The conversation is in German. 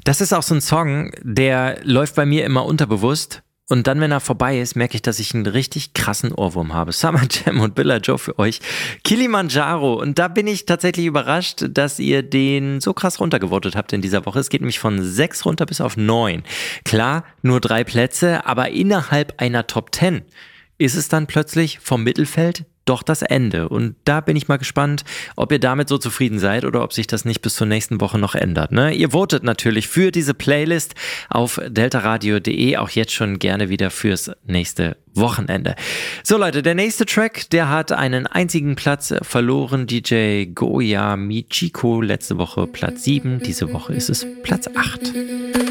Das ist auch so ein Song, der läuft bei mir immer unterbewusst. Und dann, wenn er vorbei ist, merke ich, dass ich einen richtig krassen Ohrwurm habe. Summer Jam und Billa Joe für euch. Kilimanjaro. Und da bin ich tatsächlich überrascht, dass ihr den so krass runtergevotet habt in dieser Woche. Es geht nämlich von 6 runter bis auf 9. Klar, nur 3 Plätze, aber innerhalb einer Top 10 ist es dann plötzlich vom Mittelfeld doch das Ende. Und da bin ich mal gespannt, ob ihr damit so zufrieden seid oder ob sich das nicht bis zur nächsten Woche noch ändert. Ne? Ihr votet natürlich für diese Playlist auf deltaradio.de, auch jetzt schon gerne wieder fürs nächste Wochenende. So Leute, der nächste Track, der hat einen einzigen Platz verloren. DJ Goya Michiko, letzte Woche Platz 7, diese Woche ist es Platz 8.